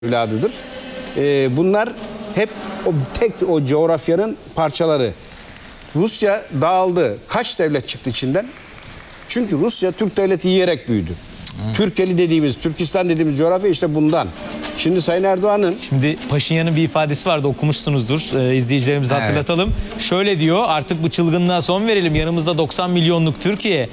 evladıdır. Bunlar hep o coğrafyanın parçaları. Rusya dağıldı. Kaç devlet çıktı içinden? Çünkü Rusya Türk devleti yiyerek büyüdü. Türkeli dediğimiz, Türkistan dediğimiz coğrafya işte bundan. Şimdi Sayın Erdoğan'ın... Şimdi Paşinyan'ın bir ifadesi vardı, okumuşsunuzdur. İzleyicilerimize hatırlatalım. Şöyle diyor: artık bu çılgınlığa son verelim. Yanımızda 90 milyonluk Türkiye,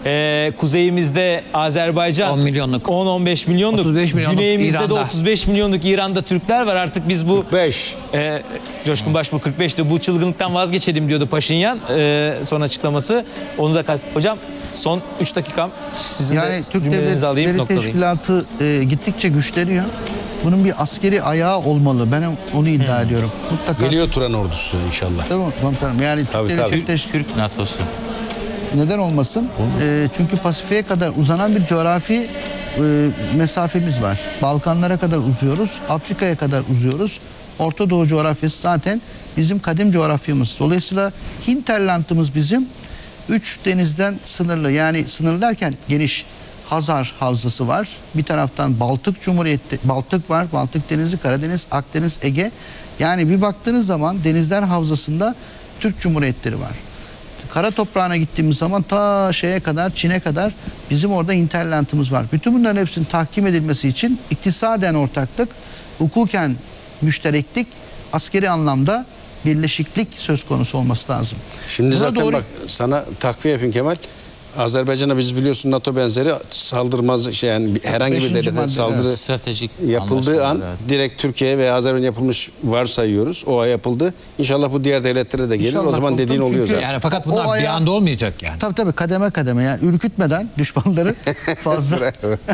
kuzeyimizde Azerbaycan 10 milyonluk, 10-15 milyonluk, 35 milyonluk güneyimizde İran'da. de 35 milyonluk İran'da Türkler var. Artık biz bu 5. Coşkun Başbuğ 45'te bu çılgınlıktan vazgeçelim diyordu Paşinyan. Son açıklaması. Onu da hocam son 3 dakikam sizin Yani de Türk cümlelerinizi alayım, Devletleri noktalayayım. Teşkilatı gittikçe güçleniyor. Bunun bir askeri ayağı olmalı. Ben onu iddia ediyorum. Mutlaka. Geliyor Turan ordusu inşallah. Tamam komutanım. Yani Tabii, Türk tabii. Devletleri Türk NATO'su. neden olmasın? Çünkü Pasifik'e kadar uzanan bir coğrafi mesafemiz var. Balkanlara kadar uzuyoruz. Afrika'ya kadar uzuyoruz. Orta Doğu coğrafyası zaten bizim kadim coğrafyamız. Dolayısıyla hinterlandımız bizim 3 denizden sınırlı. Yani sınırlı derken geniş. Hazar Havzası var. Bir taraftan Baltık Cumhuriyeti, Baltık var. Baltık Denizi, Karadeniz, Akdeniz, Ege. Yani bir baktığınız zaman Denizler Havzası'nda Türk Cumhuriyetleri var. Kara toprağına gittiğimiz zaman ta şeye kadar, Çin'e kadar bizim orada hinterlandımız var. Bütün bunların hepsinin tahkim edilmesi için iktisaden ortaklık, hukuken müştereklik, askeri anlamda birleşiklik söz konusu olması lazım. Şimdi Buna zaten doğru... bak sana takviye yapayım Kemal. Azerbaycan'a biz biliyorsun NATO benzeri saldırmaz yani herhangi bir Beşinci devlete madde, saldırı evet. Stratejik yapıldığı an anlaşmalar, evet. direkt Türkiye ve Azerbaycan yapılmış varsayıyoruz. O yapıldı. İnşallah bu diğer devletlere de gelir. İnşallah O zaman komutanım, dediğin oluyor çünkü- zaten. Yani fakat O bunlar bir ayağı- anda olmayacak yani. Tabii kademe kademe yani ürkütmeden düşmanları fazla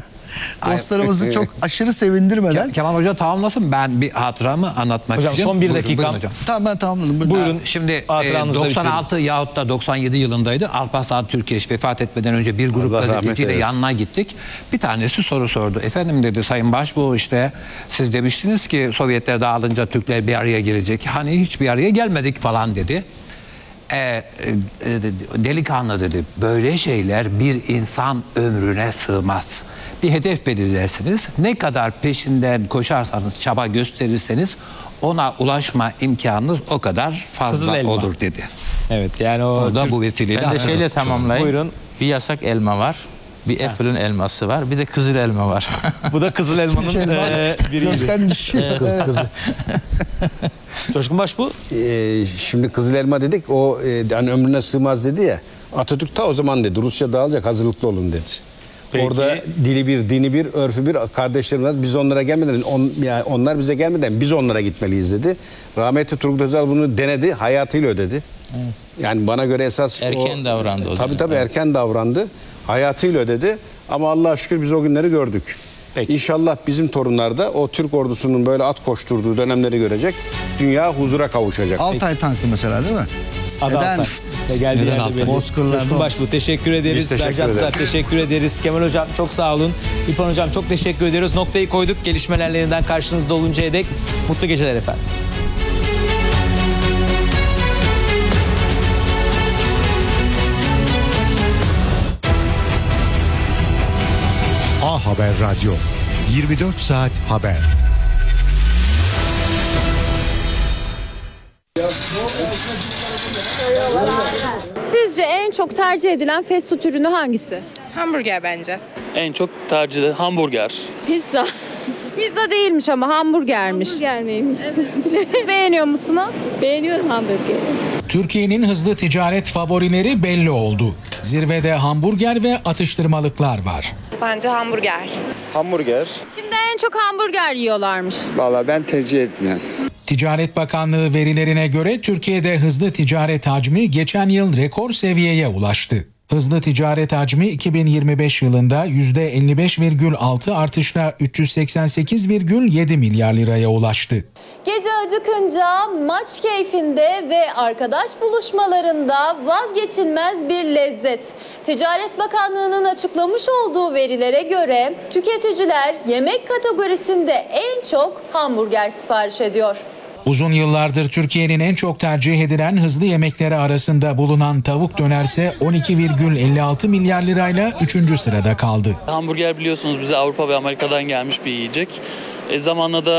dostlarımızı çok aşırı sevindirmeden. Kemal Hoca tamamlasın, ben bir hatıramı anlatmak Hocam, istiyorum. son bir Buyurun, dakikam. buyurun hocam. Tamam ben tamamladım. Buyurun. Şimdi Hatıranızla 96 yahut da 97 yılındaydı. Alparslan Türkeş vefat etmeden önce bir grup Allah rahmet gazeteciyle eylesin. yanına gittik. Bir tanesi soru sordu. Efendim dedi, Sayın Başbuğ, işte siz demiştiniz ki Sovyetler dağılınca Türkler bir araya gelecek. Hani hiç bir araya gelmedik falan dedi. Delikanlı dedi, böyle şeyler bir insan ömrüne sığmaz. Bir hedef belirlersiniz. Ne kadar peşinden koşarsanız, çaba gösterirseniz ona ulaşma imkanınız o kadar Kızıl fazla elma. olur dedi. Evet, yani o Orada bu vesileyle Ben de şeyle hatırlatmış oldum. tamamlayayım. Buyurun. Bir yasak elma var. Bir Apple'ın elması var. Bir de kızıl elma var. bu da Kızıl Elma'nın biriydi. Göstermiş. Coşkun Başbuğ. Şimdi Kızıl Elma dedik. O hani ömrüne sığmaz dedi ya. Atatürk ta o zaman dedi. Rusya dağılacak, hazırlıklı olun dedi. Peki. Orada dili bir, dini bir, örfü bir, kardeşlerimle biz onlara gelmeden, yani onlar bize gelmeden biz onlara gitmeliyiz dedi. Rahmetli Turgut Özal bunu denedi, hayatıyla ödedi. Evet. Yani bana göre esas Erken davrandı o Tabii zaman. erken davrandı. Hayatıyla ödedi. Ama Allah'a şükür biz o günleri gördük. Peki. İnşallah bizim torunlar da o Türk ordusunun böyle at koşturduğu dönemleri görecek. Dünya huzura kavuşacak. Altay tankı mesela değil mi? Adı Neden? Altay. Geldiği Neden yerde Altay? belli. Bozkırlar'da Coşkun o. Başbuğ teşekkür ederiz. Biz teşekkür Bercan Tutar, ederiz. teşekkür ederiz. Kemal Hocam çok sağ olun. İrfan Hocam çok teşekkür ediyoruz. Noktayı koyduk. Gelişmelerle yeniden karşınızda oluncaya dek mutlu geceler efendim. A Haber Radyo, 24 saat haber. Sizce en çok tercih edilen fast food ürünü hangisi? Hamburger bence. En çok tercih edilen hamburger. Pizza. Pizza değilmiş ama hamburgermiş. Hamburger miymiş? Beğeniyor musunuz? Beğeniyorum hamburgeri. Türkiye'nin hızlı ticaret favorileri belli oldu. Zirvede hamburger ve atıştırmalıklar var. Bence hamburger. Hamburger. Şimdi en çok hamburger yiyorlarmış. Valla ben tercih etmiyorum. Ticaret Bakanlığı verilerine göre Türkiye'de hızlı ticaret hacmi geçen yıl rekor seviyeye ulaştı. Hızlı ticaret hacmi 2025 yılında %55,6 artışla 388,7 milyar liraya ulaştı. Gece acıkınca, maç keyfinde ve arkadaş buluşmalarında vazgeçilmez bir lezzet. Ticaret Bakanlığı'nın açıklamış olduğu verilere göre tüketiciler yemek kategorisinde en çok hamburger sipariş ediyor. Uzun yıllardır Türkiye'nin en çok tercih edilen hızlı yemekleri arasında bulunan tavuk dönerse 12,56 milyar lirayla 3. sırada kaldı. Hamburger biliyorsunuz bize Avrupa ve Amerika'dan gelmiş bir yiyecek. Zamanla da